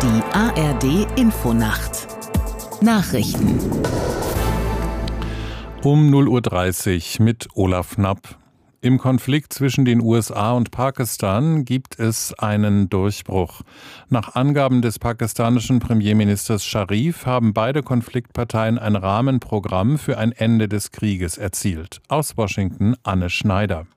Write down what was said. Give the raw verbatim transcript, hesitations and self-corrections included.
Die A R D-Infonacht Nachrichten um null Uhr dreißig mit Olaf Knapp. Im Konflikt zwischen den U S A und Pakistan gibt es einen Durchbruch. Nach Angaben des pakistanischen Premierministers Sharif haben beide Konfliktparteien ein Rahmenprogramm für ein Ende des Krieges erzielt. Aus Washington Anne Schneider.